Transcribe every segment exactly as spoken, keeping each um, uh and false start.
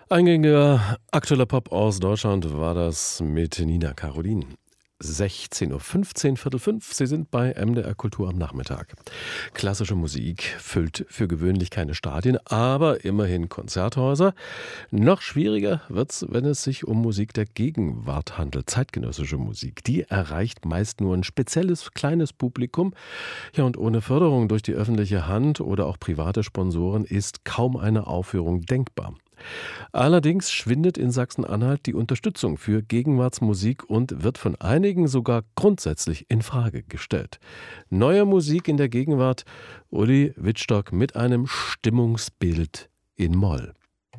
Eingängiger aktueller Pop aus Deutschland war das mit Nina Karolin. sechzehn Uhr fünfzehn, Viertel fünf. Sie sind bei M D R Kultur am Nachmittag. Klassische Musik füllt für gewöhnlich keine Stadien, aber immerhin Konzerthäuser. Noch schwieriger wird's, wenn es sich um Musik der Gegenwart handelt. Zeitgenössische Musik, die erreicht meist nur ein spezielles kleines Publikum. Ja, und ohne Förderung durch die öffentliche Hand oder auch private Sponsoren ist kaum eine Aufführung denkbar. Allerdings schwindet in Sachsen-Anhalt die Unterstützung für Gegenwartsmusik und wird von einigen sogar grundsätzlich in Frage gestellt. Neue Musik in der Gegenwart, Uli Wittstock mit einem Stimmungsbild in Moll.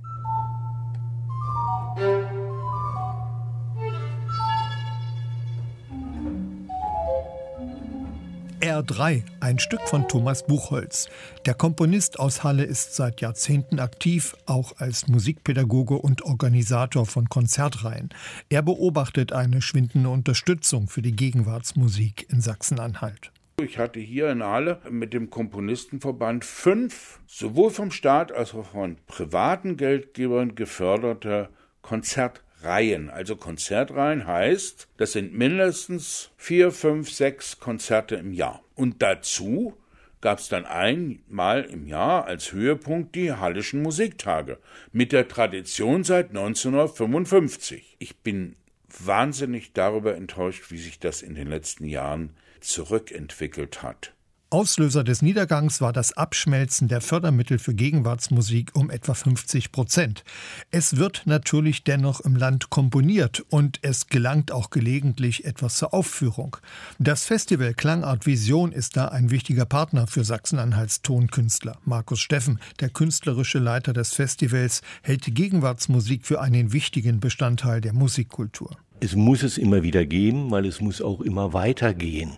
R drei, ein Stück von Thomas Buchholz. Der Komponist aus Halle ist seit Jahrzehnten aktiv, auch als Musikpädagoge und Organisator von Konzertreihen. Er beobachtet eine schwindende Unterstützung für die Gegenwartsmusik in Sachsen-Anhalt. Ich hatte hier in Halle mit dem Komponistenverband fünf, sowohl vom Staat als auch von privaten Geldgebern geförderte Konzertreihen. Reihen. Also Konzertreihen heißt, das sind mindestens vier, fünf, sechs Konzerte im Jahr. Und dazu gab es dann einmal im Jahr als Höhepunkt die Hallischen Musiktage mit der Tradition seit neunzehnhundertfünfundfünfzig. Ich bin wahnsinnig darüber enttäuscht, wie sich das in den letzten Jahren zurückentwickelt hat. Auslöser des Niedergangs war das Abschmelzen der Fördermittel für Gegenwartsmusik um etwa fünfzig Prozent. Es wird natürlich dennoch im Land komponiert und es gelangt auch gelegentlich etwas zur Aufführung. Das Festival Klangart Vision ist da ein wichtiger Partner für Sachsen-Anhalts Tonkünstler. Markus Steffen, der künstlerische Leiter des Festivals, hält die Gegenwartsmusik für einen wichtigen Bestandteil der Musikkultur. Es muss es immer wieder geben, weil es muss auch immer weitergehen.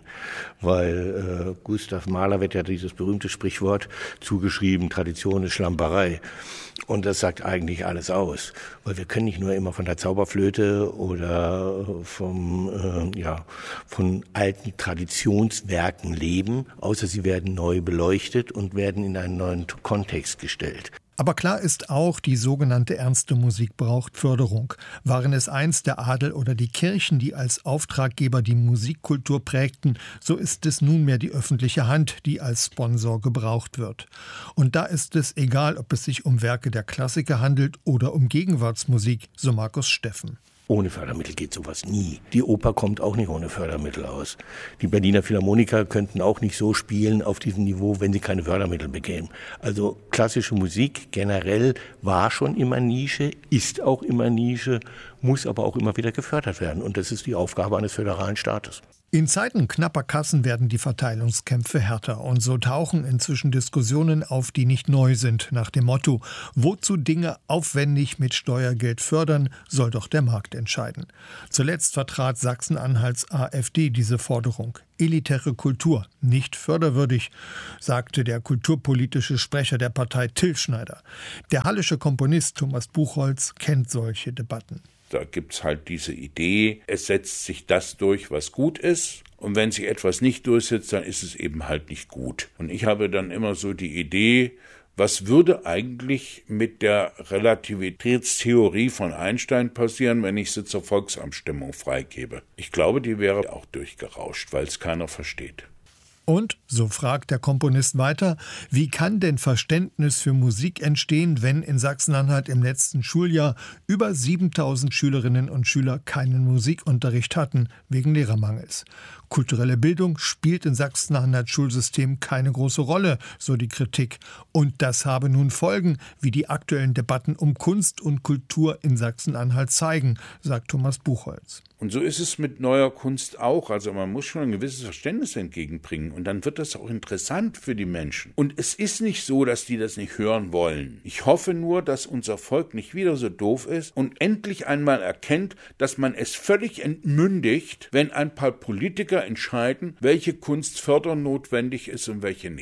Weil äh, Gustav Mahler wird ja dieses berühmte Sprichwort zugeschrieben, Tradition ist Schlamperei. Und das sagt eigentlich alles aus. Weil wir können nicht nur immer von der Zauberflöte oder vom, äh, ja, von alten Traditionswerken leben, außer sie werden neu beleuchtet und werden in einen neuen Kontext gestellt. Aber klar ist auch, die sogenannte ernste Musik braucht Förderung. Waren es einst der Adel oder die Kirchen, die als Auftraggeber die Musikkultur prägten, so ist es nunmehr die öffentliche Hand, die als Sponsor gebraucht wird. Und da ist es egal, ob es sich um Werke der Klassiker handelt oder um Gegenwartsmusik, so Markus Steffen. Ohne Fördermittel geht sowas nie. Die Oper kommt auch nicht ohne Fördermittel aus. Die Berliner Philharmoniker könnten auch nicht so spielen auf diesem Niveau, wenn sie keine Fördermittel bekämen. Also klassische Musik generell war schon immer Nische, ist auch immer Nische, muss aber auch immer wieder gefördert werden. Und das ist die Aufgabe eines föderalen Staates. In Zeiten knapper Kassen werden die Verteilungskämpfe härter. Und so tauchen inzwischen Diskussionen auf, die nicht neu sind, nach dem Motto: Wozu Dinge aufwendig mit Steuergeld fördern, soll doch der Markt entscheiden. Zuletzt vertrat Sachsen-Anhalts AfD diese Forderung. Elitäre Kultur, nicht förderwürdig, sagte der kulturpolitische Sprecher der Partei Till Schneider. Der hallische Komponist Thomas Buchholz kennt solche Debatten. Da gibt's halt diese Idee, es setzt sich das durch, was gut ist. Und wenn sich etwas nicht durchsetzt, dann ist es eben halt nicht gut. Und ich habe dann immer so die Idee, was würde eigentlich mit der Relativitätstheorie von Einstein passieren, wenn ich sie zur Volksabstimmung freigebe? Ich glaube, die wäre auch durchgerauscht, weil es keiner versteht. Und, so fragt der Komponist weiter, wie kann denn Verständnis für Musik entstehen, wenn in Sachsen-Anhalt im letzten Schuljahr über siebentausend Schülerinnen und Schüler keinen Musikunterricht hatten, wegen Lehrermangels? Kulturelle Bildung spielt in Sachsen-Anhalts Schulsystem keine große Rolle, so die Kritik. Und das habe nun Folgen, wie die aktuellen Debatten um Kunst und Kultur in Sachsen-Anhalt zeigen, sagt Thomas Buchholz. Und so ist es mit neuer Kunst auch. Also man muss schon ein gewisses Verständnis entgegenbringen. Und dann wird das auch interessant für die Menschen. Und es ist nicht so, dass die das nicht hören wollen. Ich hoffe nur, dass unser Volk nicht wieder so doof ist und endlich einmal erkennt, dass man es völlig entmündigt, wenn ein paar Politiker entscheiden, welche Kunst fördernotwendig ist und welche nicht.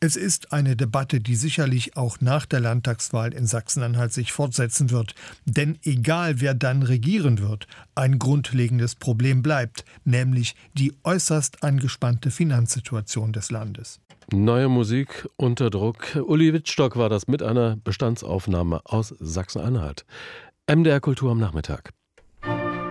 Es ist eine Debatte, die sicherlich auch nach der Landtagswahl in Sachsen-Anhalt sich fortsetzen wird. Denn egal wer dann regieren wird, ein grundlegendes Problem bleibt, nämlich die äußerst angespannte Finanzsituation des Landes. Neue Musik unter Druck. Uli Wittstock war das mit einer Bestandsaufnahme aus Sachsen-Anhalt. M D R Kultur am Nachmittag.